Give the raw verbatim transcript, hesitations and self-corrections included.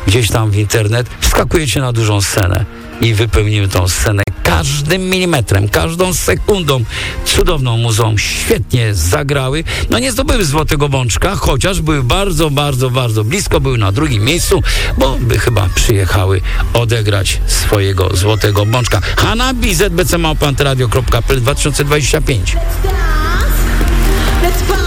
gdzieś tam w internet, wskakujecie na dużą scenę i wypełnimy tą scenę każdym milimetrem, każdą sekundą. Cudowną muzą, świetnie zagrały. No nie zdobyły Złotego Bączka, chociaż były bardzo, bardzo, bardzo blisko, były na drugim miejscu, bo by chyba przyjechały odegrać swojego Złotego Bączka. Hanna B Z B C małpa antyradio kropka p l dwa tysiące dwadzieścia pięć. Let's